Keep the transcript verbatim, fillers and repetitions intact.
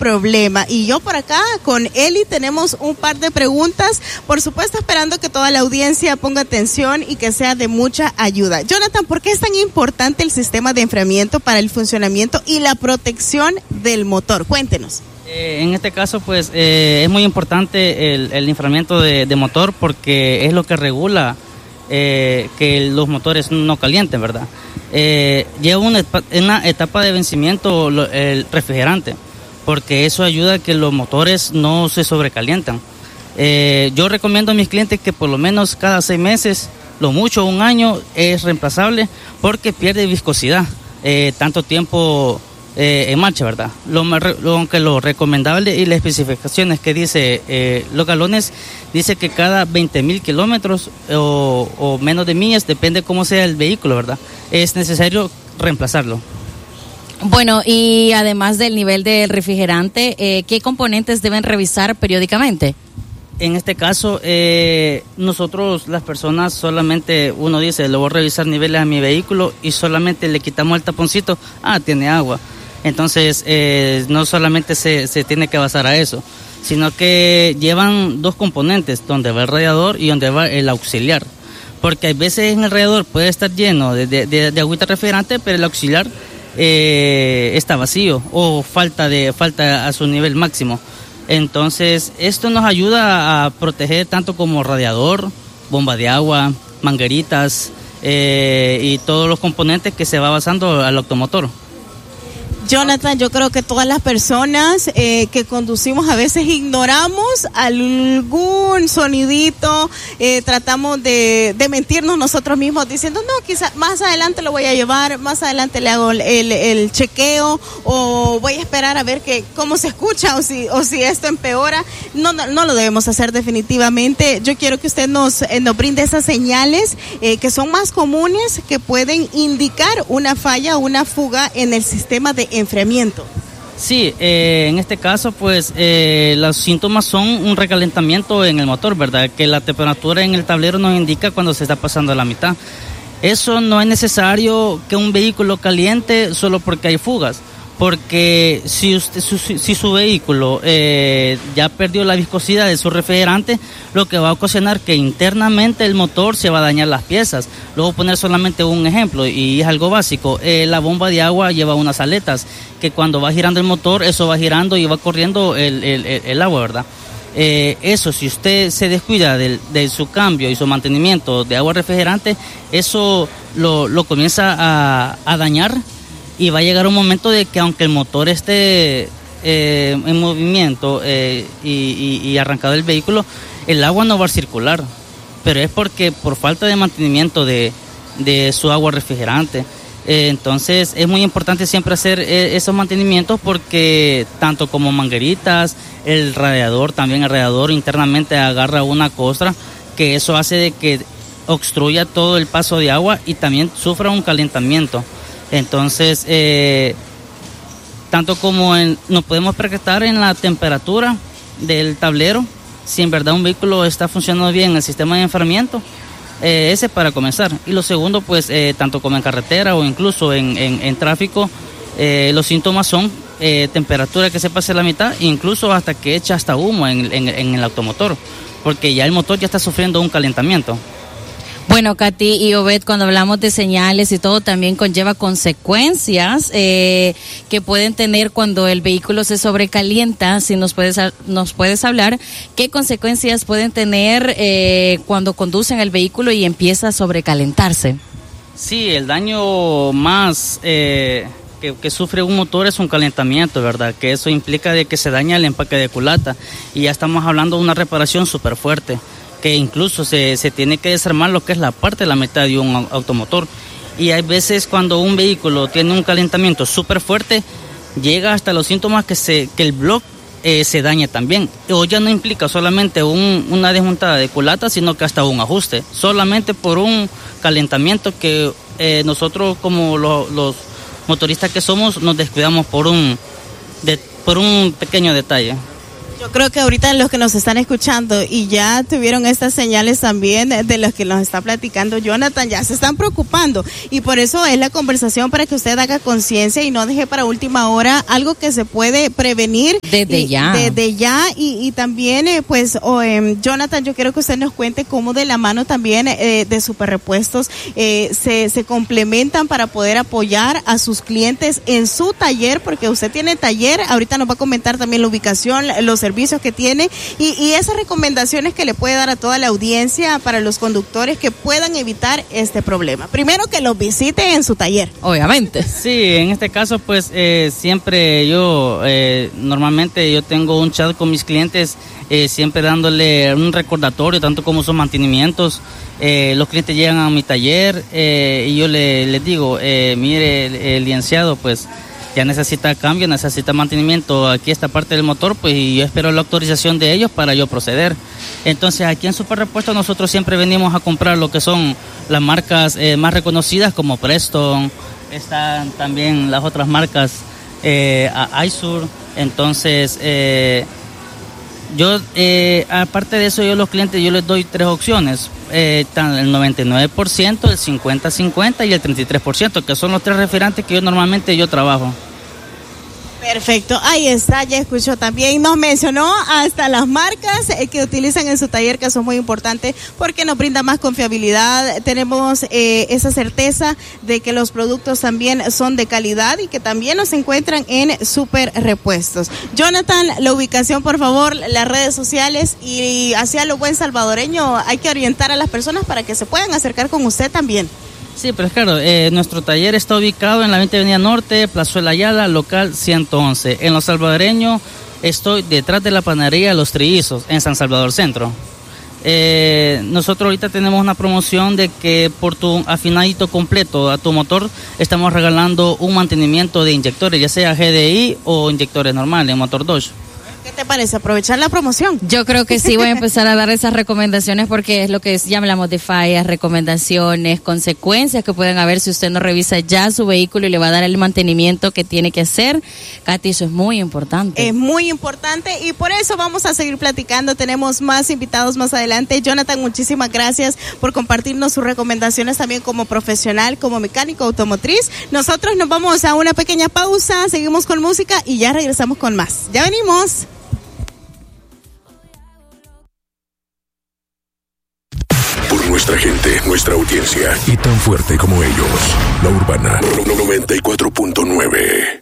problema. Y yo por acá con Eli tenemos un par de preguntas, por supuesto esperando que toda la audiencia ponga atención y que sea de mucha ayuda. Jonathan, ¿por qué es tan importante el sistema de enfriamiento para el funcionamiento y la protección del motor? Cuéntenos. Eh, en este caso, pues, eh, es muy importante el, el enfriamiento de, de motor porque es lo que regula eh, que los motores no calienten, ¿verdad? Eh, lleva una, una etapa de vencimiento lo, el refrigerante, porque eso ayuda a que los motores no se sobrecalientan. Eh, yo recomiendo a mis clientes que por lo menos cada seis meses, lo mucho un año, es reemplazable porque pierde viscosidad eh, tanto tiempo eh, en marcha, ¿verdad? Lo, lo, aunque lo recomendable y las especificaciones que dice eh, los galones, dice que cada veinte mil kilómetros o, o menos de millas, depende cómo sea el vehículo, ¿verdad? Es necesario reemplazarlo. Bueno, y además del nivel del refrigerante, eh, ¿qué componentes deben revisar periódicamente? En este caso, eh, nosotros las personas solamente, uno dice, le voy a revisar niveles a mi vehículo y solamente le quitamos el taponcito, ah, tiene agua. Entonces, eh, no solamente se, se tiene que basar a eso, sino que llevan dos componentes, donde va el radiador y donde va el auxiliar. Porque hay veces en el radiador puede estar lleno de, de, de, de agüita refrigerante, pero el auxiliar eh, está vacío o falta, de, falta a su nivel máximo. Entonces, esto nos ayuda a proteger tanto como radiador, bomba de agua, mangueritas eh, y todos los componentes que se va basando al automotor. Jonathan, yo creo que todas las personas eh, que conducimos a veces ignoramos algún sonidito, eh, tratamos de, de mentirnos nosotros mismos diciendo, no, quizás más adelante lo voy a llevar, más adelante le hago el, el, el chequeo o voy a esperar a ver que, cómo se escucha o si, o si esto empeora. No, no, no lo debemos hacer definitivamente. Yo quiero que usted nos, eh, nos brinde esas señales eh, que son más comunes que pueden indicar una falla o una fuga en el sistema de enfriamiento. Sí, eh, en este caso, pues, eh, los síntomas son un recalentamiento en el motor, ¿verdad? Que la temperatura en el tablero nos indica cuando se está pasando a la mitad. Eso no es necesario que un vehículo caliente solo porque hay fugas, porque si usted, su, si su vehículo eh, ya perdió la viscosidad de su refrigerante, lo que va a ocasionar que internamente el motor se va a dañar las piezas. Luego poner solamente un ejemplo, y es algo básico, eh, la bomba de agua lleva unas aletas, que cuando va girando el motor, eso va girando y va corriendo el, el, el, el agua, ¿verdad? Eh, eso, si usted se descuida de, de su cambio y su mantenimiento de agua refrigerante, eso lo, lo comienza a, a dañar. Y va a llegar un momento de que aunque el motor esté eh, en movimiento eh, y, y, y arrancado el vehículo, el agua no va a circular. Pero es porque por falta de mantenimiento de, de su agua refrigerante. Eh, entonces es muy importante siempre hacer eh, esos mantenimientos porque tanto como mangueritas, el radiador, también el radiador internamente agarra una costra que eso hace de que obstruya todo el paso de agua y también sufra un calentamiento. Entonces, eh, tanto como en, nos podemos percatar en la temperatura del tablero, si en verdad un vehículo está funcionando bien el sistema de enfriamiento, eh, ese es para comenzar. Y lo segundo, pues, eh, tanto como en carretera o incluso en, en, en tráfico, eh, los síntomas son eh, temperatura que se pase a la mitad, incluso hasta que echa hasta humo en, en, en el automotor, porque ya el motor ya está sufriendo un calentamiento. Bueno, Katy y Obed, cuando hablamos de señales y todo, también conlleva consecuencias eh, que pueden tener cuando el vehículo se sobrecalienta. Si nos puedes nos puedes hablar, ¿qué consecuencias pueden tener eh, cuando conducen el vehículo y empieza a sobrecalentarse? Sí, el daño más eh, que, que sufre un motor es un calentamiento, ¿verdad? Que eso implica de que se daña el empaque de culata y ya estamos hablando de una reparación súper fuerte, que incluso se, se tiene que desarmar lo que es la parte de la mitad de un automotor. Y hay veces cuando un vehículo tiene un calentamiento súper fuerte, llega hasta los síntomas que, se, que el bloque eh, se dañe también. O ya no implica solamente un, una desmontada de culata, sino que hasta un ajuste, solamente por un calentamiento que eh, nosotros como lo, los motoristas que somos nos descuidamos por un, de, por un pequeño detalle. Yo creo que ahorita los que nos están escuchando y ya tuvieron estas señales también de los que nos está platicando Jonathan, ya se están preocupando, y por eso es la conversación para que usted haga conciencia y no deje para última hora algo que se puede prevenir desde y, ya desde ya y, y también eh, pues oh, eh, Jonathan, yo quiero que usted nos cuente cómo de la mano también eh, de Superrepuestos eh, se, se complementan para poder apoyar a sus clientes en su taller, porque usted tiene taller, ahorita nos va a comentar también la ubicación, los servicios que tiene y, y esas recomendaciones que le puede dar a toda la audiencia para los conductores que puedan evitar este problema. Primero, que los visite en su taller. Obviamente. Sí, en este caso pues eh, siempre yo, eh, normalmente yo tengo un chat con mis clientes, eh, siempre dándole un recordatorio, tanto como sus mantenimientos. Eh, los clientes llegan a mi taller eh, y yo le, les digo, eh, mire, el, el licenciado, pues ya necesita cambio, necesita mantenimiento aquí esta parte del motor, pues y yo espero la autorización de ellos para yo proceder. Entonces aquí en Superrepuestos nosotros siempre venimos a comprar lo que son las marcas eh, más reconocidas como Preston, están también las otras marcas eh, Aisur. Entonces eh, yo eh, aparte de eso, yo a los clientes yo les doy tres opciones, eh, el noventa y nueve por ciento, el cincuenta cincuenta y el treinta y tres por ciento, que son los tres referentes que yo normalmente yo trabajo. Perfecto, ahí está, ya escuchó también, nos mencionó hasta las marcas eh, que utilizan en su taller, que son muy importantes porque nos brinda más confiabilidad, tenemos eh, esa certeza de que los productos también son de calidad y que también nos encuentran en Superrepuestos. Jonathan, la ubicación por favor, las redes sociales, y hacia lo buen salvadoreño hay que orientar a las personas para que se puedan acercar con usted también. Sí, pero claro, eh, nuestro taller está ubicado en la veinte Avenida Norte, Plazuela Ayala, local ciento once. En Lo Salvadoreño estoy detrás de la panadería Los Trillizos, en San Salvador Centro. Eh, nosotros ahorita tenemos una promoción de que por tu afinadito completo a tu motor estamos regalando un mantenimiento de inyectores, ya sea G D I o inyectores normales, motor Dodge. ¿Qué te parece? ¿Aprovechar la promoción? Yo creo que sí, voy a empezar a dar esas recomendaciones porque es lo que es, ya hablamos de fallas, recomendaciones, consecuencias que pueden haber si usted no revisa ya su vehículo y le va a dar el mantenimiento que tiene que hacer. Katy, eso es muy importante. Es muy importante y por eso vamos a seguir platicando. Tenemos más invitados más adelante. Jonathan, muchísimas gracias por compartirnos sus recomendaciones también como profesional, como mecánico automotriz. Nosotros nos vamos a una pequeña pausa, seguimos con música y ya regresamos con más. Ya venimos. Nuestra gente, nuestra audiencia y tan fuerte como ellos, La Urbana noventa y cuatro punto nueve.